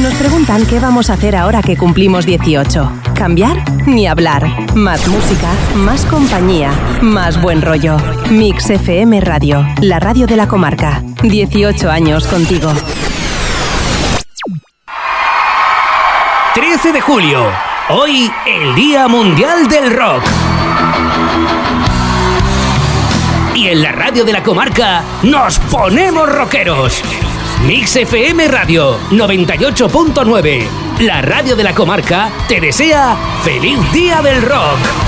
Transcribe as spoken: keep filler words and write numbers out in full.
Nos preguntan qué vamos a hacer ahora que cumplimos dieciocho. ¿Cambiar? Ni hablar. Más música, más compañía, más buen rollo. Mix F M Radio, la radio de la comarca. dieciocho años contigo. trece de julio. Hoy, el Día Mundial del Rock. Y en la radio de la comarca, nos ponemos rockeros. Mix F M Radio noventa y ocho punto nueve. La radio de la comarca te desea ¡Feliz Día del Rock!